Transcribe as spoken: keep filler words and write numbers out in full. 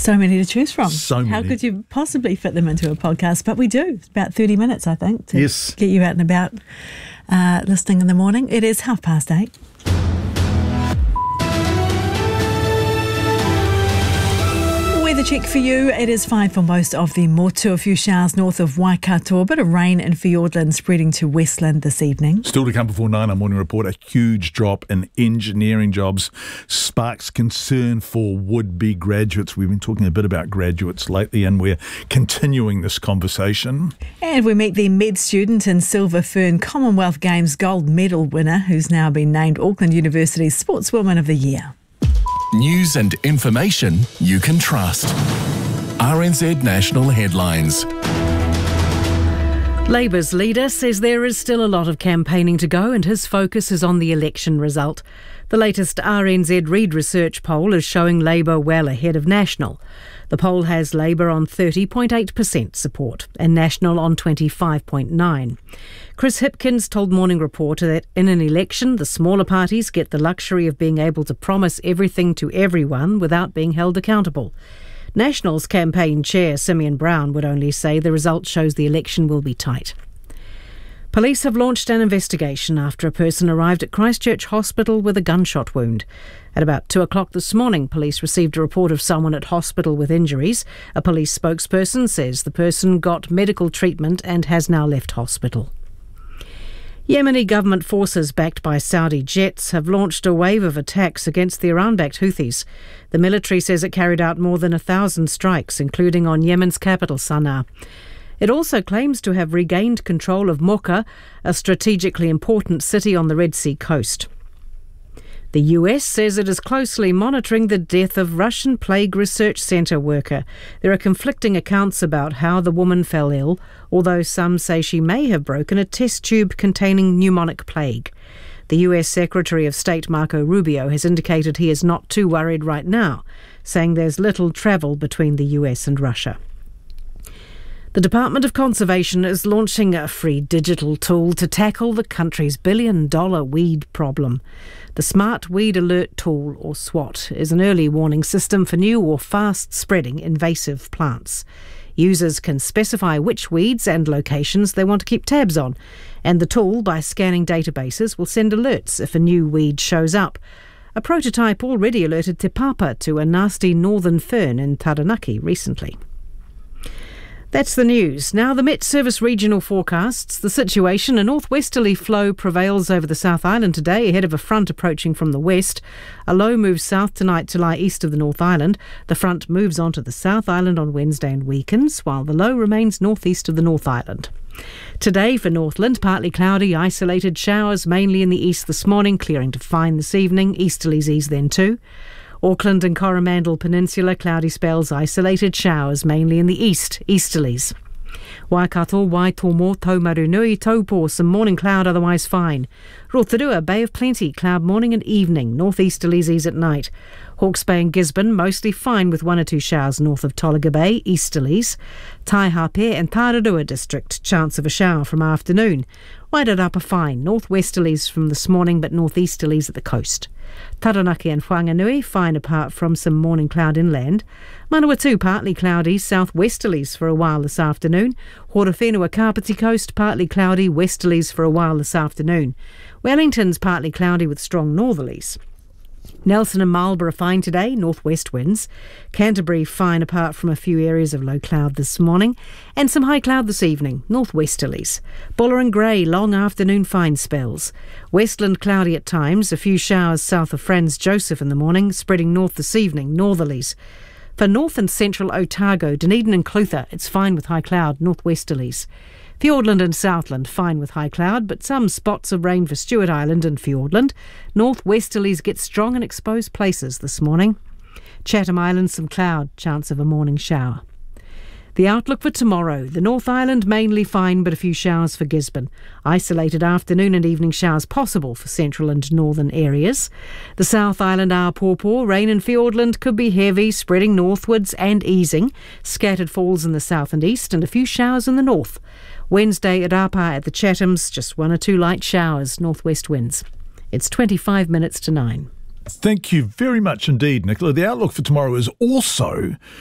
So many to choose from. So many. How could you possibly fit them into a podcast? But we do. It's about thirty minutes, I think, to yes. get you out and about uh, listening in the morning. It is half past eight. Weather check for you. It is fine for most of the Motu. A few showers north of Waikato. A bit of rain in Fiordland spreading to Westland this evening. Still to come before nine, our morning report. A huge drop in engineering jobs sparks concern for would-be graduates. We've been talking a bit about graduates lately, and we're continuing this conversation. And we meet the med student and Silver Fern Commonwealth Games gold medal winner, who's now been named Auckland University's Sportswoman of the Year. News and information you can trust. R N Z National Headlines. Labour's leader says there is still a lot of campaigning to go and his focus is on the election result. The latest R N Z Reid Research poll is showing Labour well ahead of National. The poll has Labour on thirty point eight percent support and National on twenty-five point nine. Chris Hipkins told Morning Reporter that in an election, the smaller parties get the luxury of being able to promise everything to everyone without being held accountable. National's campaign chair, Simeon Brown, would only say the result shows the election will be tight. Police have launched an investigation after a person arrived at Christchurch Hospital with a gunshot wound. At about two o'clock this morning, police received a report of someone at hospital with injuries. A police spokesperson says the person got medical treatment and has now left hospital. Yemeni government forces backed by Saudi jets have launched a wave of attacks against the Iran-backed Houthis. The military says it carried out more than a thousand strikes, including on Yemen's capital, Sana'a. It also claims to have regained control of Mocha, a strategically important city on the Red Sea coast. The U S says it is closely monitoring the death of Russian Plague Research Centre worker. There are conflicting accounts about how the woman fell ill, although some say she may have broken a test tube containing pneumonic plague. The U S Secretary of State Marco Rubio has indicated he is not too worried right now, saying there's little travel between the U S and Russia. The Department of Conservation is launching a free digital tool to tackle the country's billion-dollar weed problem. The Smart Weed Alert Tool, or SWAT, is an early warning system for new or fast-spreading invasive plants. Users can specify which weeds and locations they want to keep tabs on, and the tool, by scanning databases, will send alerts if a new weed shows up. A prototype already alerted Te Papa to a nasty northern fern in Taranaki recently. That's the news. Now the Met Service regional forecasts. The situation, a northwesterly flow prevails over the South Island today ahead of a front approaching from the west. A low moves south tonight to lie east of the North Island. The front moves onto the South Island on Wednesday and weakens, while the low remains northeast of the North Island. Today for Northland, partly cloudy, isolated showers mainly in the east this morning, clearing to fine this evening. Easterlies ease then too. Auckland and Coromandel Peninsula, cloudy spells, isolated showers, mainly in the east, easterlies. Waikato, Waitomo, Taumarunui, Taupo, some morning cloud, otherwise fine. Rotorua, Bay of Plenty, cloud morning and evening, northeasterlies ease at night. Hawke's Bay and Gisborne, mostly fine with one or two showers north of Tolaga Bay, easterlies. Taihape and Tararua district, chance of a shower from afternoon. Wairarapa fine, northwesterlies from this morning but northeasterlies at the coast. Taranaki and Whanganui, fine apart from some morning cloud inland. Manawatu, partly cloudy, southwesterlies for a while this afternoon. Horowhenua, Kapiti Coast, partly cloudy, westerlies for a while this afternoon. Wellington's partly cloudy with strong northerlies. Nelson and Marlborough fine today, northwest winds. Canterbury fine apart from a few areas of low cloud this morning. And some high cloud this evening, northwesterlies. Buller and Grey, long afternoon fine spells. Westland cloudy at times, a few showers south of Franz Joseph in the morning, spreading north this evening, northerlies. For north and central Otago, Dunedin and Clutha, it's fine with high cloud, northwesterlies. Fiordland and Southland, fine with high cloud, but some spots of rain for Stewart Island and Fiordland. Northwesterlies get strong in exposed places this morning. Chatham Island, some cloud, chance of a morning shower. The outlook for tomorrow, the North Island mainly fine, but a few showers for Gisborne. Isolated afternoon and evening showers possible for central and northern areas. The South Island, Apōpō, rain in Fiordland could be heavy, spreading northwards and easing. Scattered falls in the south and east and a few showers in the north. Wednesday at Rapa at the Chathams, just one or two light showers, northwest winds. It's twenty-five minutes to nine. Thank you very much indeed, Nicola. The outlook for tomorrow is also